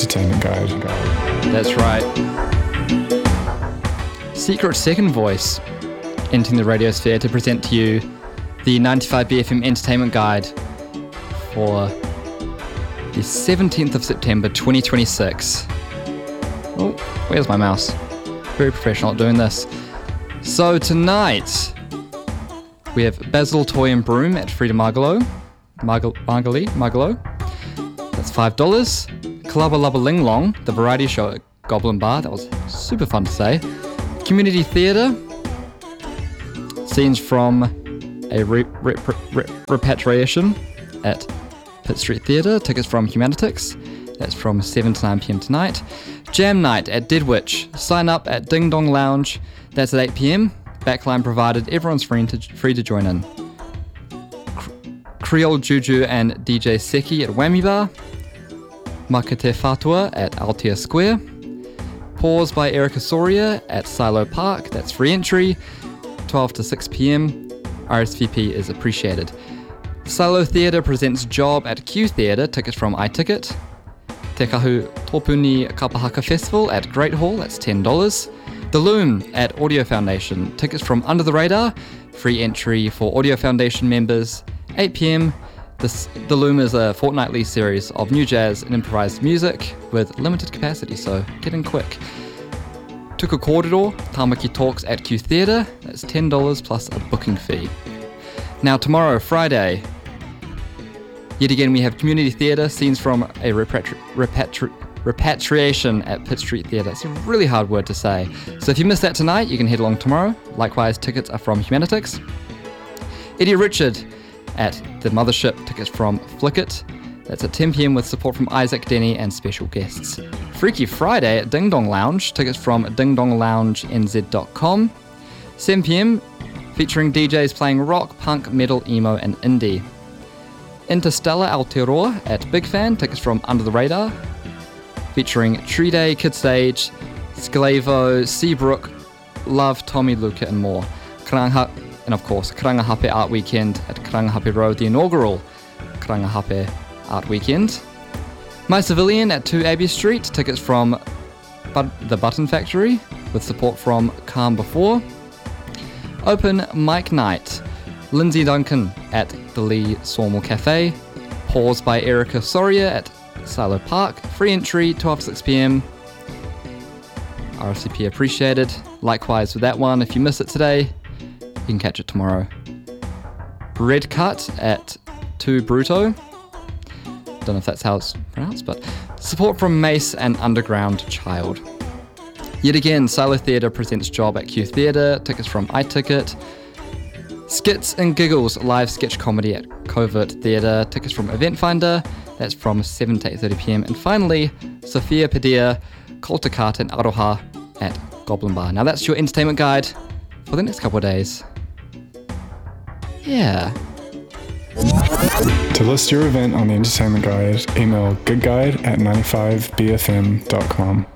Entertainment Guide. That's right. Secret second voice entering the radiosphere to present to you the 95BFM Entertainment Guide for the 17th of September 2026. Oh, where's my mouse? Very professional at doing this. So tonight we have Basil Toy and Broom at Frida Margalo. Margalo. That's $5. Clubba Lubba Ling Long, the variety show at Goblin Bar. That was super fun to say. Community Theatre. Scenes from a repatriation at Pitt Street Theatre. Tickets from Humanitix. That's from 7 to 9 p.m. tonight. Jam Night at Dead Witch. Sign up at Ding Dong Lounge. That's at 8 p.m. Backline provided. Everyone's free to join in. Creole Juju and DJ Seki at Whammy Bar. Makate Fatua at Altea Square. Pause by Erica Soria at Silo Park. That's free entry. 12 to 6 p.m. RSVP is appreciated. Silo Theatre presents Job at Q Theatre. Tickets from iTicket. Te Kahu Topuni Kapahaka Festival at Great Hall, that's $10. The Loom at Audio Foundation, tickets from Under the Radar, free entry for Audio Foundation members, 8 p.m. The Loom is a fortnightly series of new jazz and improvised music with limited capacity, so get in quick. Tuku Corridor, Tamaki Talks at Q Theatre, that's $10 plus a booking fee. Now tomorrow, Friday, yet again, we have Community Theatre, scenes from a repatriation at Pitt Street Theatre. It's a really hard word to say. So if you missed that tonight, you can head along tomorrow. Likewise, tickets are from Humanitix. Eddie Richard at the Mothership, tickets from Flickit. That's at 10 p.m. with support from Isaac Denny and special guests. Freaky Friday at Ding Dong Lounge, tickets from dingdongloungenz.com. 7 p.m. featuring DJs playing rock, punk, metal, emo, and indie. Interstellar Aotearoa at Big Fan, tickets from Under the Radar, featuring Tree Day, Kid Stage, Sclavo, Seabrook, Love, Tommy, Luca, and more. And of course, Karangahape Art Weekend at Karangahape Road, the inaugural Karangahape Art Weekend. My Civilian at 2 Abbey Street, tickets from the Button Factory, with support from Calm Before. Open Mic Night, Lindsay Duncan at the Lee Sawmill Cafe. Pause by Erica Soria at Silo Park. Free entry, 12 to 6 p.m. RSVP appreciated. Likewise with that one, if you miss it today, you can catch it tomorrow. Red Cut at 2 Bruto. Don't know if that's how it's pronounced, but support from Mace and Underground Child. Yet again, Silo Theatre presents Job at Q Theatre. Tickets from iTicket. Skits and Giggles, live sketch comedy at Covert Theatre. Tickets from Event Finder. That's from 7 to 8:30 p.m. And finally, Sophia Padilla, Koltakata and Aroha at Goblin Bar. Now that's your entertainment guide for the next couple of days. Yeah. To list your event on the Entertainment Guide, email goodguide@95bfm.com.